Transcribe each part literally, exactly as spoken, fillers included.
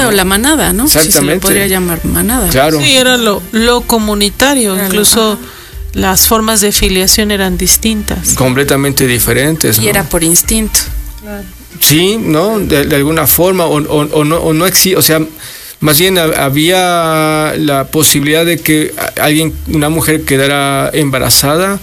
¿no? la manada, ¿no? Exactamente. Si se le podría llamar manada. Claro. Sí, era lo, lo comunitario, Era incluso lo, las formas de filiación eran distintas. Completamente diferentes, ¿no? Y era por instinto. Claro. Sí, ¿no? De, de alguna forma, o, o, o no, o no existe, o sea, más bien había la posibilidad de que alguien, una mujer quedara embarazada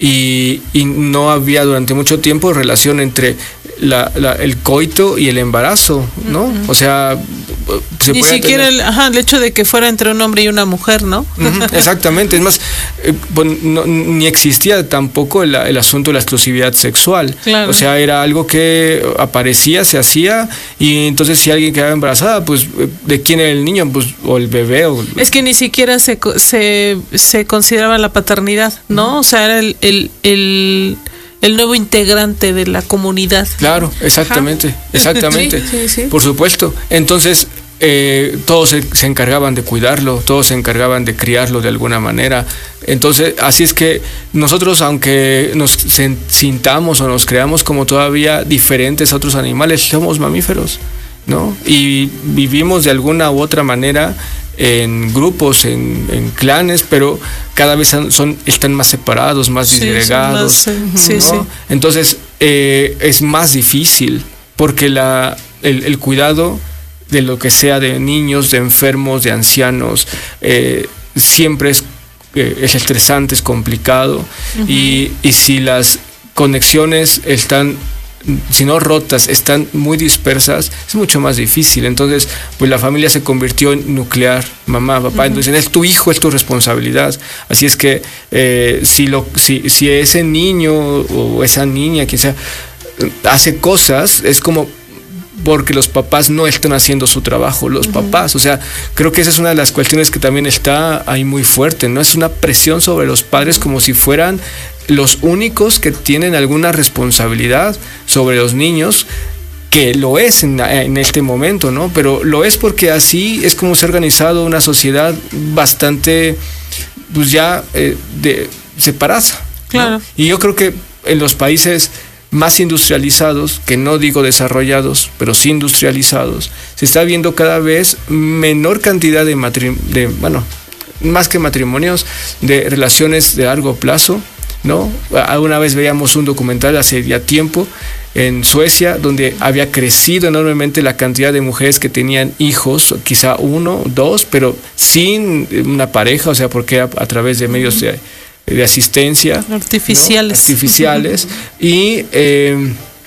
y, y no había durante mucho tiempo relación entre la, la, el coito y el embarazo, ¿no? Uh-huh. O sea, se ni siquiera el, ajá, el hecho de que fuera entre un hombre y una mujer, ¿no? Uh-huh, exactamente, es más, eh, bueno, no, ni existía tampoco el, el asunto de la exclusividad sexual. Claro. O sea, era algo que aparecía, se hacía, y entonces si alguien quedaba embarazada, pues ¿de quién era el niño? Pues o el bebé. O... Es que ni siquiera se, se, se consideraba la paternidad, ¿no? Uh-huh. O sea, era el, el, el el nuevo integrante de la comunidad. Claro, exactamente, Ajá. exactamente, sí, sí, sí. Por supuesto. Entonces, eh, todos se, se encargaban de cuidarlo, todos se encargaban de criarlo de alguna manera. Entonces, así es que nosotros, aunque nos sintamos o nos creamos como todavía diferentes a otros animales, somos mamíferos, ¿no? Y vivimos de alguna u otra manera en grupos, en, en clanes, pero cada vez son, son están más separados, más sí, disgregados, más, ¿no? sí, sí. Entonces eh, es más difícil porque la, el, el cuidado de lo que sea de niños, de enfermos, de ancianos, eh, siempre es, eh, es estresante, es complicado. Uh-huh. y, y si las conexiones están, si no rotas, están muy dispersas, es mucho más difícil. Entonces, pues la familia se convirtió en nuclear, mamá, papá, uh-huh. Entonces es tu hijo, es tu responsabilidad. Así es que eh, si, lo, si, si ese niño o esa niña, quien sea, hace cosas, es como porque los papás no están haciendo su trabajo, los uh-huh. papás, o sea, creo que esa es una de las cuestiones que también está ahí muy fuerte, ¿no? Es una presión sobre los padres como si fueran los únicos que tienen alguna responsabilidad sobre los niños, que lo es en, en este momento, ¿no? Pero lo es porque así es como se ha organizado una sociedad bastante, pues ya eh, de, separada, claro. ¿no? Y yo creo que en los países más industrializados, que no digo desarrollados, pero sí industrializados, se está viendo cada vez menor cantidad de matrimonios, de, bueno, más que matrimonios, de relaciones de largo plazo, ¿no? Alguna vez veíamos un documental hace ya tiempo en Suecia, donde había crecido enormemente la cantidad de mujeres que tenían hijos, quizá uno, dos, pero sin una pareja, o sea, porque era a través de medios de, de asistencia artificiales, ¿no? artificiales y eh,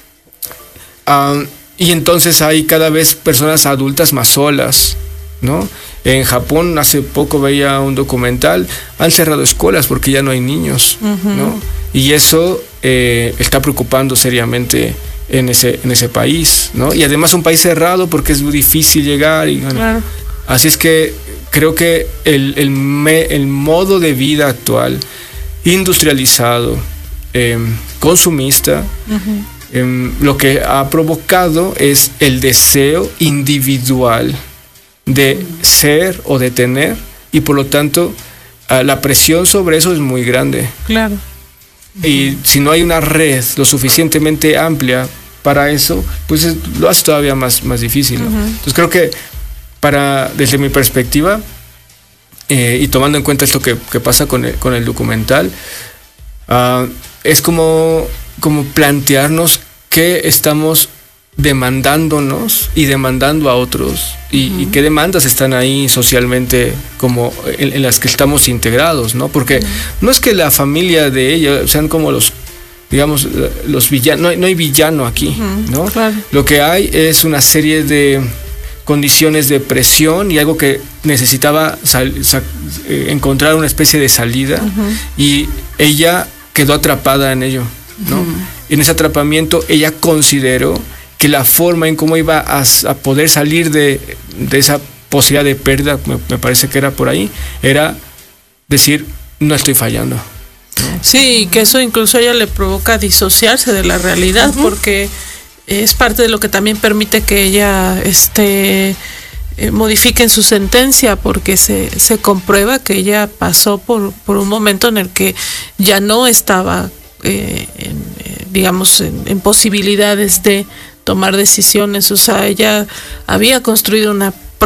um, y entonces hay cada vez personas adultas más solas, ¿no? En Japón hace poco veía un documental, han cerrado escuelas porque ya no hay niños, uh-huh. ¿no? Y eso eh, está preocupando seriamente en ese en ese país, ¿no? Y además un país cerrado porque es muy difícil llegar y bueno, claro. Así es que creo que el el, me, el modo de vida actual, industrializado, eh, consumista, uh-huh. eh, lo que ha provocado es el deseo individual de ser o de tener, y por lo tanto uh, la presión sobre eso es muy grande. Claro. Y uh-huh. si no hay una red lo suficientemente amplia para eso, pues es, lo hace todavía más, más difícil, ¿no? Uh-huh. Entonces creo que para, desde mi perspectiva, eh, y tomando en cuenta esto que, que pasa con el, con el documental, uh, es como, como plantearnos qué estamos demandándonos y demandando a otros, y, uh-huh. y qué demandas están ahí socialmente como en, en las que estamos integrados, ¿no? Porque uh-huh. no es que la familia de ella sean como los, digamos, los villanos, no hay, no hay villano aquí, uh-huh. ¿no? Claro. Lo que hay es una serie de condiciones de presión y algo que necesitaba sal, sal, eh, encontrar una especie de salida, uh-huh. y ella quedó atrapada en ello, ¿no? Uh-huh. En ese atrapamiento ella consideró que la forma en cómo iba a, a poder salir de, de esa posibilidad de pérdida, me, me parece que era por ahí, era decir, no estoy fallando, ¿no? Sí, que eso incluso a ella le provoca disociarse de la realidad, uh-huh. porque es parte de lo que también permite que ella este, eh, modifique en su sentencia, porque se, se comprueba que ella pasó por, por un momento en el que ya no estaba, eh, en, eh, digamos, en, en posibilidades de tomar decisiones. O sea, ella había construido una